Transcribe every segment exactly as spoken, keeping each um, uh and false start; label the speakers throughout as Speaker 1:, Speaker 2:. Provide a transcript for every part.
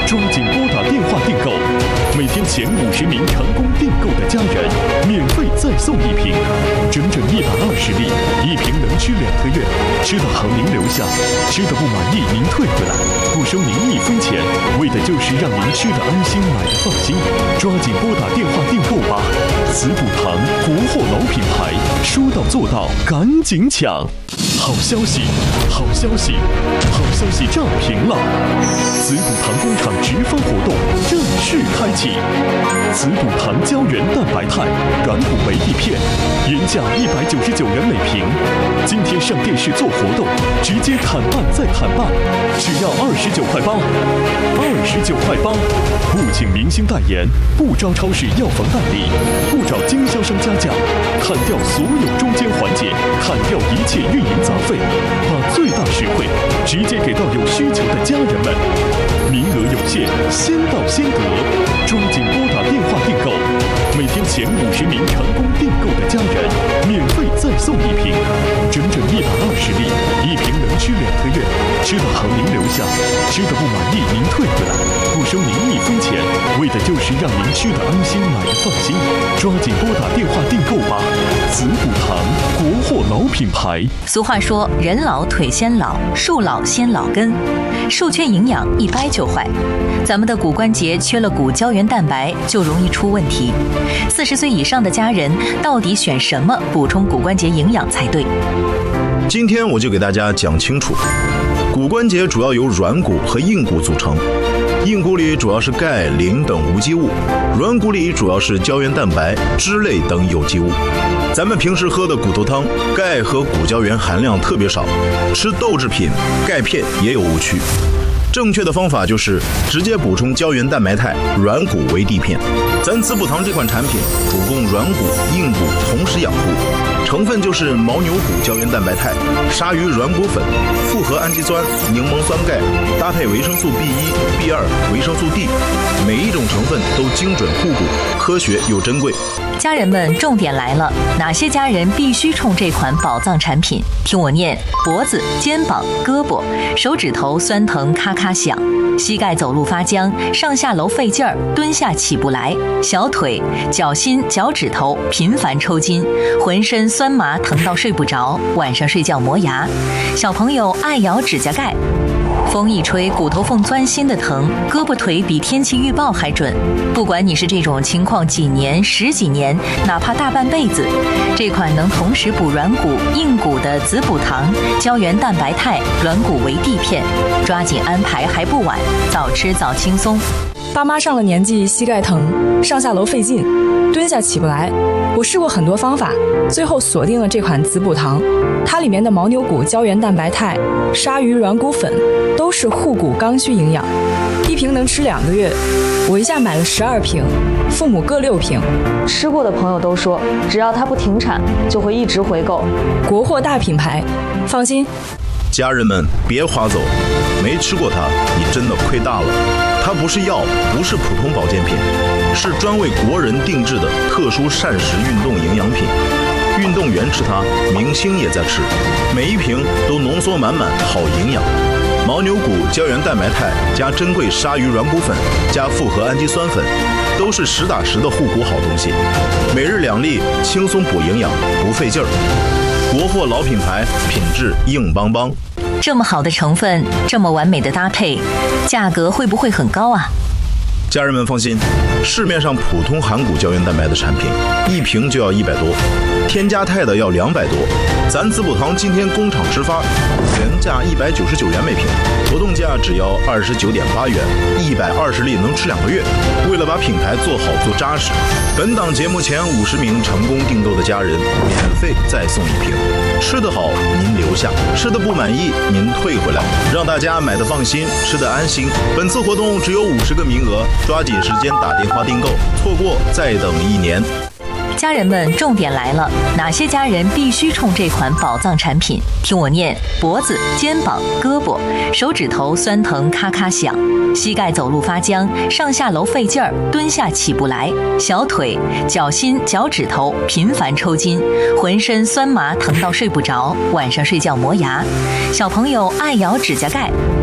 Speaker 1: 抓紧拨打电话订购。每天前五十名成功订购的家人，免费再送一瓶，整整一百二十粒，一瓶能吃两个月。吃的好您留下，吃的不满意您退回来，不收您一分钱，为的就是让您吃的安心，买的放心。抓紧拨打电话订购吧！慈补堂国货老品牌，说到做到，赶紧抢！好消息，好消息，好消息炸屏了！慈补堂工厂直发活动正式开启，慈补堂胶原蛋白肽软骨维 D 片，原价一百九十九元每瓶，今天上电视做活动，直接砍半再砍半，只要二十九块八，二十九块八，不请明星代言，不招超市药房代理，不找经销商加价，砍掉所有中间环节，砍掉一切运营杂费，把最大实惠直接给到有需求的家人们。名额有限，先到先得，抓紧拨打电话订购。每天前五十名成功订购的家人，免费再送一瓶，整整一百二十粒，一瓶能吃两个月。吃的好您留下，吃的不满意您退回来，不收您一分钱，为的就是让您吃的安心，买的放心。抓紧拨打电话订购吧！慈补堂国货老品牌。
Speaker 2: 俗话说，人老腿先老，树老先老根，树缺营养一掰就坏。咱们的骨关节缺了骨胶原蛋白，就容易出问题。四十岁以上的家人到底选什么补充骨关节营养才对？
Speaker 3: 今天我就给大家讲清楚。骨关节主要由软骨和硬骨组成，硬骨里主要是钙、磷等无机物，软骨里主要是胶原蛋白、脂类等有机物。咱们平时喝的骨头汤，钙和骨胶原含量特别少，吃豆制品、钙片也有误区。正确的方法就是直接补充胶原蛋白肽，软骨维 D 片。咱慈补堂这款产品主攻软骨、硬骨同时养护，成分就是牦牛骨胶原蛋白肽、鲨鱼软骨粉、复合氨基酸、柠檬酸钙，搭配维生素 B 一、B 二、维生素 D， 每一种成分都精准护骨，科学又珍贵。
Speaker 2: 家人们，重点来了，哪些家人必须冲这款宝藏产品？听我念：脖子、肩膀、胳膊、手指头酸疼咔咔响，膝盖走路发僵，上下楼费劲儿，蹲下起不来，小腿、脚心、脚趾头频繁抽筋，浑身酸麻疼到睡不着，晚上睡觉磨牙，小朋友爱咬指甲盖。风一吹，骨头缝钻心的疼，胳膊腿比天气预报还准。不管你是这种情况几年、十几年，哪怕大半辈子，这款能同时补软骨、硬骨的慈补堂胶原蛋白肽软骨维 D 片，抓紧安排还不晚，早吃早轻松。
Speaker 4: 爸妈上了年纪，膝盖疼，上下楼费劲，蹲下起不来。我试过很多方法，最后锁定了这款慈补堂。它里面的牦牛骨胶原蛋白肽、鲨鱼软骨粉都是护骨刚需营养，一瓶能吃两个月。我一下买了十二瓶，父母各六瓶。
Speaker 5: 吃过的朋友都说，只要它不停产，就会一直回购。
Speaker 4: 国货大品牌，放心。
Speaker 3: 家人们别划走，没吃过它，你真的亏大了。它不是药，不是普通保健品，是专为国人定制的特殊膳食运动营养品。运动员吃它，明星也在吃，每一瓶都浓缩满满好营养。牦牛骨胶原蛋白肽加珍贵鲨鱼软骨粉加复合氨基酸粉，都是实打实的护骨好东西。每日两粒，轻松补营养，不费劲儿。国货老品牌，品质硬邦邦。
Speaker 2: 这么好的成分，这么完美的搭配，价格会不会很高啊？
Speaker 3: 家人们放心，市面上普通含骨胶原蛋白的产品，一瓶就要一百多，添加肽的要两百多。咱慈补堂今天工厂直发，原价一百九十九元每瓶，活动价只要二十九点八元，一百二十粒能吃两个月。为了把品牌做好做扎实，本档节目前五十名成功订购的家人，免费再送一瓶。吃得好您留下，吃得不满意您退回来，让大家买得放心，吃得安心。本次活动只有五十个名额，抓紧时间打电话订购，错过再等一年。
Speaker 2: 家人们，重点来了，哪些家人必须冲这款宝藏产品？听我念：脖子、肩膀、胳膊、手指头酸疼咔咔响，膝盖走路发僵，上下楼费劲儿，蹲下起不来，小腿、脚心、脚趾头频繁抽筋，浑身酸麻疼到睡不着，晚上睡觉磨牙，小朋友爱咬指甲盖。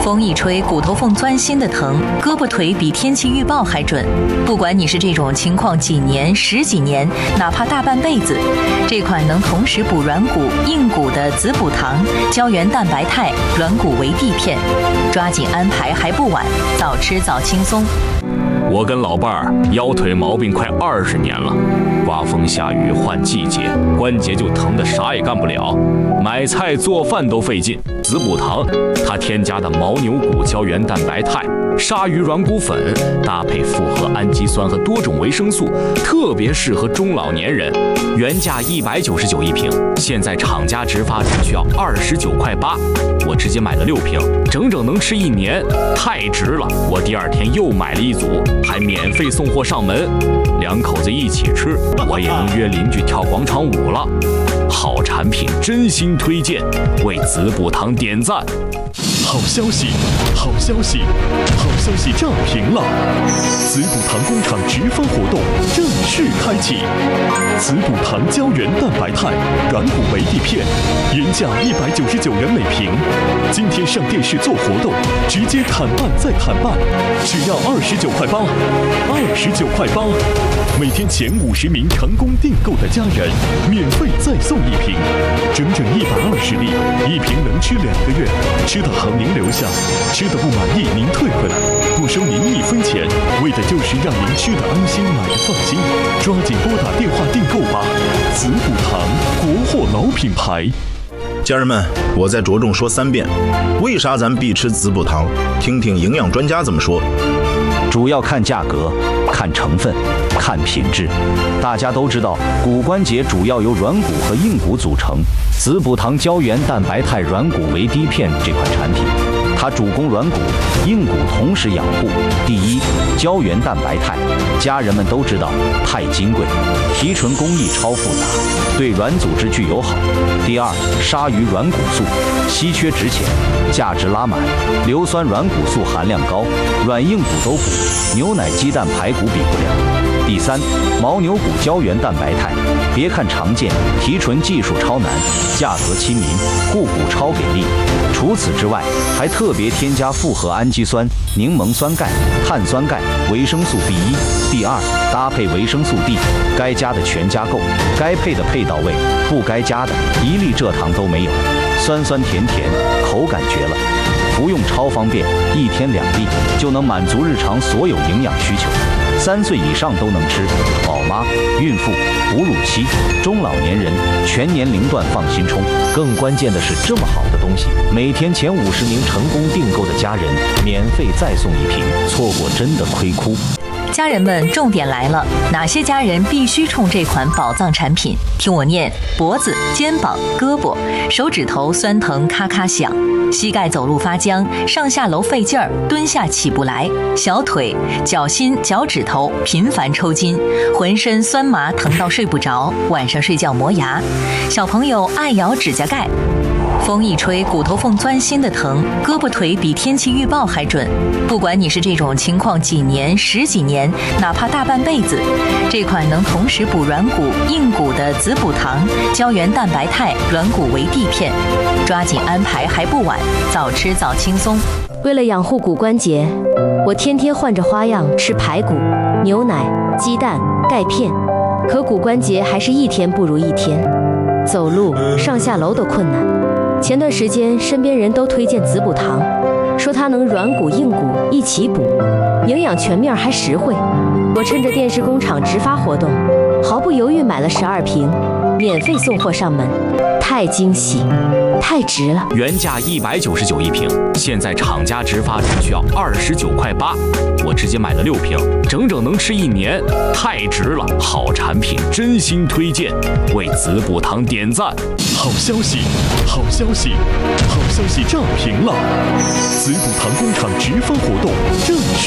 Speaker 2: 风一吹，骨头缝钻心的疼，胳膊腿比天气预报还准。不管你是这种情况几年、十几年，哪怕大半辈子，这款能同时补软骨、硬骨的子补糖胶原蛋白肽软骨维 D 片，抓紧安排还不晚，早吃早轻松。
Speaker 6: 我跟老伴儿腰腿毛病快二十年了，刮风下雨换季节，关节就疼得啥也干不了，买菜做饭都费劲。子补糖，它添加的牦牛骨胶原蛋白肽、鲨鱼软骨粉，搭配复合氨基酸和多种维生素，特别适合中老年人。原价一百九十九一瓶，现在厂家直发只需要二十九块八，我直接买了六瓶，整整能吃一年，太值了！我第二天又买了一组，还免费送货上门，两口子一起吃，我也能约邻居跳广场舞了。好产品，真心推荐，为子补糖点赞。
Speaker 1: 好消息，好消息，好消息炸屏了！子补糖工厂直发活动正式开启，子补糖胶原蛋白肽软骨维 D 片，原价一百九十九元每瓶，今天上电视做活动，直接砍半再砍半，只要二十九块八，二十九块八，每天前五十名成功订购的家人，免费再送一瓶，整整一百二十粒，一瓶能吃两个月，吃到行您留下，吃的不满意您退回来，不收您一分钱，为的就是让您吃的安心，买的放心。抓紧拨打电话订购吧！子补糖，国货老品牌。
Speaker 3: 家人们，我再着重说三遍，为啥咱必吃子补糖？听听营养专家怎么说。
Speaker 7: 主要看价格，看成分，看品质。大家都知道，骨关节主要由软骨和硬骨组成。子补糖胶原蛋白肽软骨维 D 片这款产品，它主攻软骨、硬骨同时养护。第一，胶原蛋白肽，家人们都知道，太金贵，提纯工艺超复杂，对软组织具友好。第二，鲨鱼软骨素，稀缺值钱，价值拉满，硫酸软骨素含量高，软硬骨都补，牛奶、鸡蛋、排骨比不了。第三，牦牛骨胶原蛋白肽，别看常见，提纯技术超难，价格亲民，护骨超给力。除此之外，还特别添加复合氨基酸、柠檬酸钙、碳酸钙、维生素 B 一、B 二，搭配维生素 D， 该加的全加够，该配的配到位，不该加的一粒蔗糖都没有，酸酸甜甜，口感绝了。服用超方便，一天两粒就能满足日常所有营养需求。三岁以上都能吃，宝妈、孕妇、哺乳期、中老年人全年龄段放心冲。更关键的是，这么好的东西，每天前五十名成功订购的家人免费再送一瓶，错过真的亏哭。
Speaker 2: 家人们，重点来了，哪些家人必须冲这款宝藏产品？听我念：脖子、肩膀、胳膊、手指头酸疼咔咔响，膝盖走路发僵，上下楼费劲儿，蹲下起不来，小腿、脚心、脚趾头频繁抽筋，浑身酸麻疼到睡不着，晚上睡觉磨牙，小朋友爱咬指甲盖。风一吹，骨头缝钻心的疼，胳膊腿比天气预报还准。不管你是这种情况几年、十几年，哪怕大半辈子，这款能同时补软骨、硬骨的子补糖胶原蛋白肽软骨维 D 片，抓紧安排还不晚，早吃早轻松。
Speaker 8: 为了养护骨关节，我天天换着花样吃排骨、牛奶、鸡蛋、钙片，可骨关节还是一天不如一天，走路、上下楼都困难。前段时间，身边人都推荐子补糖，说它能软骨硬骨一起补，营养全面还实惠。我趁着电视工厂直发活动，毫不犹豫买了十二瓶，免费送货上门，太惊喜，太值了！
Speaker 6: 原价一百九十九一瓶，现在厂家直发只需要二十九块八，我直接买了六瓶，整整能吃一年，太值了！好产品，真心推荐，为子补糖点赞。
Speaker 1: 好消息，好消息，好消息炸屏了！子补糖工厂直发活动正式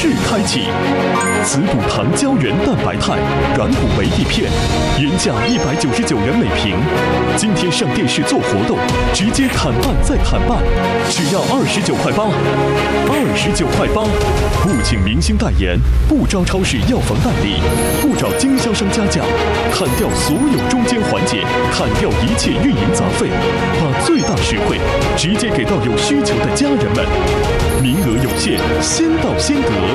Speaker 1: 势开启。滋补堂胶原蛋白肽软骨维 D 片，原价一百九十九元每瓶，今天上电视做活动，直接砍半再砍半，只要二十九块八，二十九块八，不请明星代言，不招超市药房代理，不找经销商加价，砍掉所有中间环节，砍掉一切运营杂费，把最大实惠直接给到有需求的家人们，名额有限，先到先得。